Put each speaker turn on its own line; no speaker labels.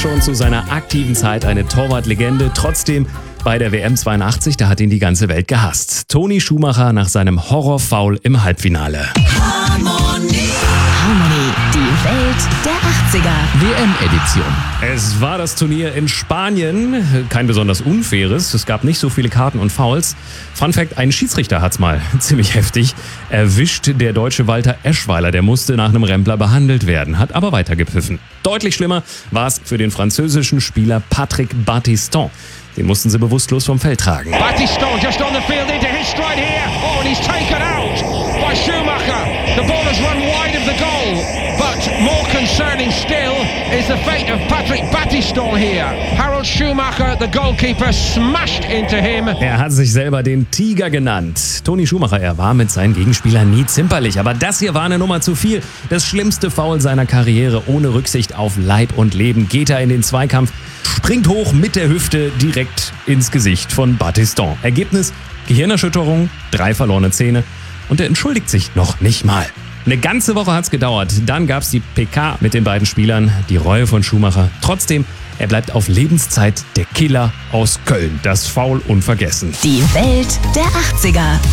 schon zu seiner aktiven Zeit eine Torwartlegende. Trotzdem bei der WM 82, da hat ihn die ganze Welt gehasst. Toni Schumacher nach seinem Horrorfoul im Halbfinale.
Harmony, die Welt der 80er.
WM-Edition.
Es war das Turnier in Spanien. Kein besonders unfaires. Es gab nicht so viele Karten und Fouls. Fun Fact, ein Schiedsrichter hat's mal ziemlich heftig erwischt. Der deutsche Walter Eschweiler, der musste nach einem Rempler behandelt werden, hat aber weitergepfiffen. Deutlich schlimmer war es für den französischen Spieler Patrick Battiston. Den mussten sie bewusstlos vom Feld tragen.
Battiston just on the field into his stride here. Oh, and he's taken out by Schumacher. The ball has run wide of the goal. But more concerning still is the fate of Patrick Battiston here. Harold Schumacher, the goalkeeper, smashed into him.
Er hat sich selber den Tiger genannt. Toni Schumacher, er war mit seinen Gegenspielern nie zimperlich. Aber das hier war eine Nummer zu viel. Das schlimmste Foul seiner Karriere. Ohne Rücksicht auf Leib und Leben geht er in den Zweikampf. Springt hoch mit der Hüfte direkt ins Gesicht von Battiston. Ergebnis: Gehirnerschütterung, 3 verlorene Zähne und er entschuldigt sich noch nicht mal. Eine ganze Woche hat's gedauert. Dann gab's die PK mit den beiden Spielern, die Reue von Schumacher. Trotzdem, er bleibt auf Lebenszeit der Killer aus Köln. Das Foul unvergessen.
Die Welt der 80er.